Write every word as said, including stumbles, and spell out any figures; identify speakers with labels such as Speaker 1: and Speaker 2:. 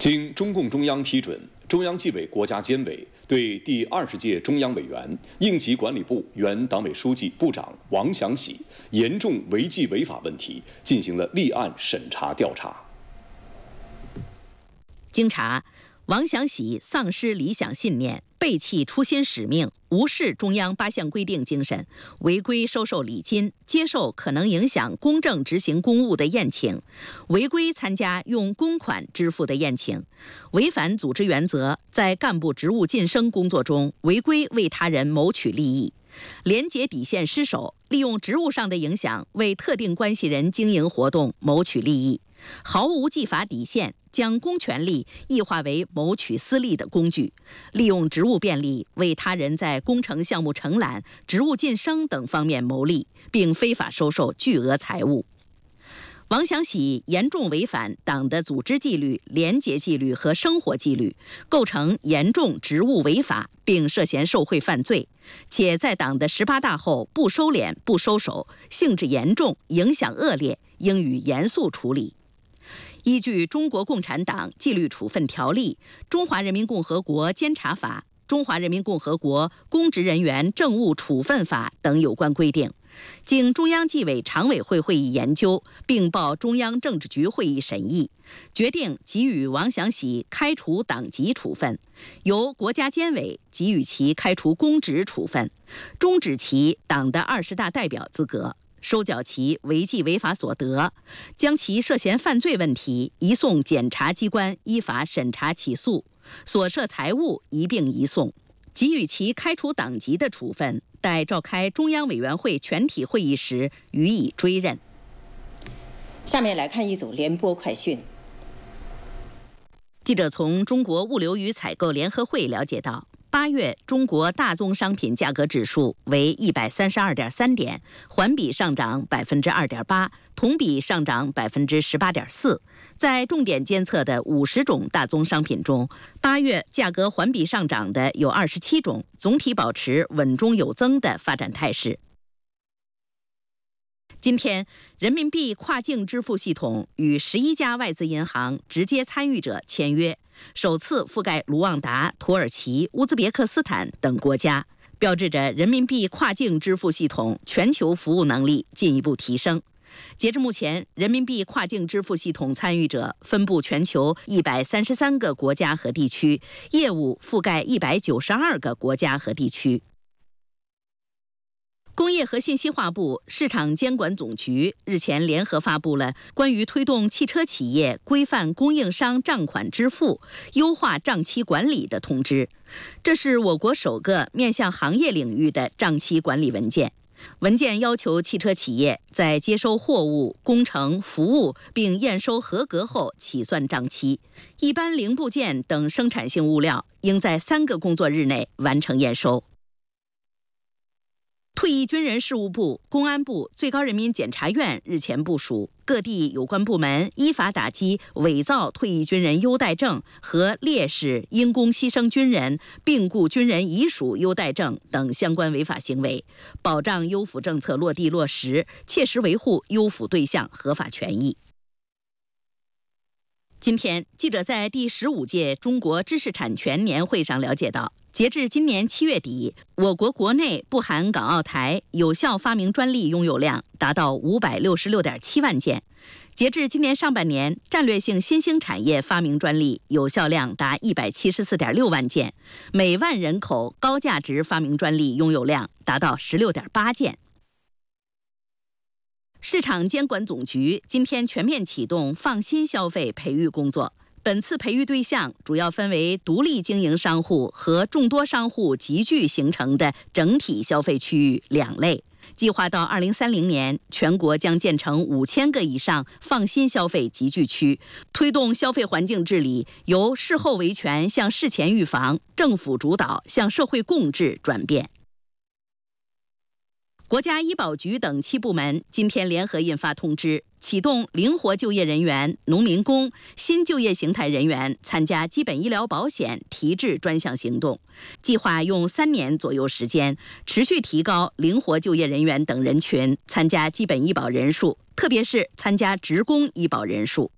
Speaker 1: 经中共中央批准，中央纪委国家监委对第二十届中央委员、应急管理部原党委书记、部长王祥喜严重违纪违法问题进行了立案审查调查。
Speaker 2: 经查，王祥喜丧失理想信念，背弃初心使命，无视中央八项规定精神，违规收受礼金，接受可能影响公正执行公务的宴请，违规参加用公款支付的宴请，违反组织原则，在干部职务晋升工作中违规为他人谋取利益，廉洁底线失守，利用职务上的影响为特定关系人经营活动谋取利益，毫无纪法底线，将公权力异化为谋取私利的工具，利用职务便利为他人在工程项目承揽、职务晋升等方面谋利，并非法收受巨额财物。王祥喜严重违反党的组织纪律、廉洁纪律和生活纪律，构成严重职务违法，并涉嫌受贿犯罪，且在党的十八大后不收敛、不收手，性质严重，影响恶劣，应予严肃处理。依据《中国共产党纪律处分条例》、《中华人民共和国监察法》、《中华人民共和国公职人员政务处分法》等有关规定，经中央纪委常委会会议研究，并报中央政治局会议审议，决定给予王祥喜开除党籍处分，由国家监委给予其开除公职处分，终止其党的二十大代表资格，收缴其违纪违法所得，将其涉嫌犯罪问题移送检察机关依法审查起诉，所涉财物一并移送，给予其开除党籍的处分，待召开中央委员会全体会议时予以追认。
Speaker 3: 下面来看一组联播快讯。
Speaker 2: 记者从中国物流与采购联合会了解到，八月中国大宗商品价格指数为一百三十二点三点，环比上涨百分之二点八，同比上涨百分之十八点四。在重点监测的五十种大宗商品中，八月价格环比上涨的有二十七种，总体保持稳中有增的发展态势。今天，人民币跨境支付系统与十一家外资银行直接参与者签约，首次覆盖卢旺达、土耳其、乌兹别克斯坦等国家，标志着人民币跨境支付系统全球服务能力进一步提升。截至目前，人民币跨境支付系统参与者分布全球一百三十三个国家和地区，业务覆盖一百九十二个国家和地区。工业和信息化部、市场监管总局日前联合发布了关于推动汽车企业规范供应商账款支付、优化账期管理的通知。这是我国首个面向行业领域的账期管理文件。文件要求汽车企业在接收货物、工程、服务并验收合格后起算账期，一般零部件等生产性物料应在三个工作日内完成验收。退役军人事务部、公安部、最高人民检察院日前部署，各地有关部门依法打击伪造退役军人优待证和烈士、因公牺牲军人、病故军人遗属优待证等相关违法行为，保障优抚政策落地落实，切实维护优抚对象合法权益。今天，记者在第十五届中国知识产权年会上了解到，截至今年七月底，我国国内不含港澳台有效发明专利拥有量达到五百六十六点七万件。截至今年上半年，战略性新兴产业发明专利有效量达一百七十四点六万件，每万人口高价值发明专利拥有量达到十六点八件。市场监管总局今天全面启动放心消费培育工作。本次培育对象主要分为独立经营商户和众多商户集聚形成的整体消费区域两类。计划到二零三零年，全国将建成五千个以上放心消费集聚区，推动消费环境治理由事后维权向事前预防、政府主导向社会共治转变。国家医保局等七部门今天联合印发通知，启动灵活就业人员、农民工、新就业形态人员参加基本医疗保险提质专项行动，计划用三年左右时间，持续提高灵活就业人员等人群参加基本医保人数，特别是参加职工医保人数。